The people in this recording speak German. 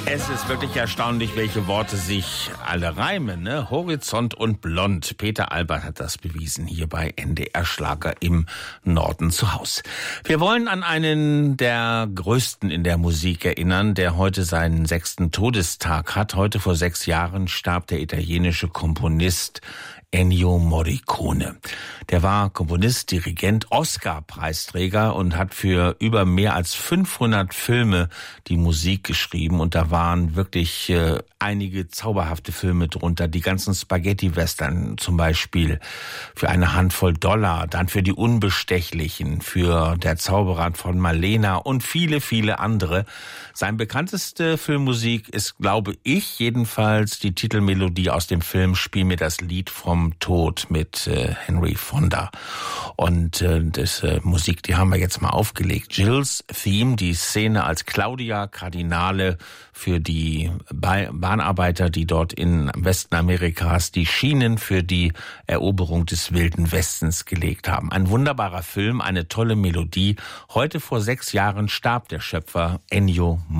Es ist wirklich erstaunlich, welche Worte sich alle reimen, ne? Horizont und blond. Peter Albert hat das bewiesen hier bei NDR Schlager im Norden zu Haus. Wir wollen an einen der größten in der Musik erinnern, der heute seinen 6. Todestag hat. Heute vor 6 Jahren starb der italienische Komponist Ennio Morricone. Der war Komponist, Dirigent, Oscar-Preisträger und hat für über mehr als 500 Filme die Musik geschrieben. Und da waren wirklich einige zauberhafte Filme drunter. Die ganzen Spaghetti-Western zum Beispiel für eine Handvoll $, dann für die Unbestechlichen, für Der Zauberer von Malena und viele, viele andere. Sein bekannteste Filmmusik ist, glaube ich, jedenfalls die Titelmelodie aus dem Film Spiel mir das Lied vom Tod mit Henry Fonda. Und das Musik, die haben wir jetzt mal aufgelegt. Jill's Theme, die Szene als Claudia Cardinale für die Bahnarbeiter, die dort in Westen Amerikas die Schienen für die Eroberung des Wilden Westens gelegt haben. Ein wunderbarer Film, eine tolle Melodie. Heute vor 6 Jahren starb der Schöpfer Ennio